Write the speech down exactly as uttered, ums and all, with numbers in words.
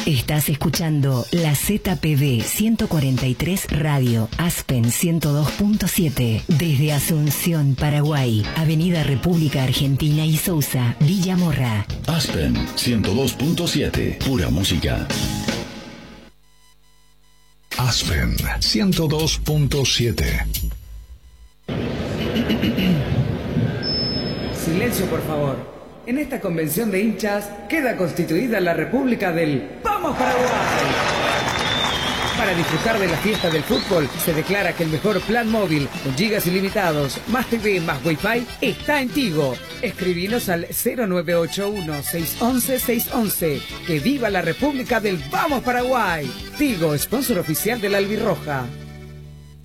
Estás escuchando la Z P B ciento cuarenta y tres Radio, Aspen ciento dos punto siete, desde Asunción, Paraguay, Avenida República Argentina y Sousa, Villa Morra. Aspen ciento dos punto siete, pura música. Aspen ciento dos punto siete. Silencio, por favor. En esta convención de hinchas queda constituida la República del ¡Vamos Paraguay! Para disfrutar de la fiesta del fútbol, se declara que el mejor plan móvil con gigas ilimitados, más T V, más Wi-Fi, está en Tigo. Escribinos al cero nueve ocho uno, seis uno uno, seis uno uno. ¡Que viva la República del ¡Vamos Paraguay! Tigo, sponsor oficial de la Albirroja.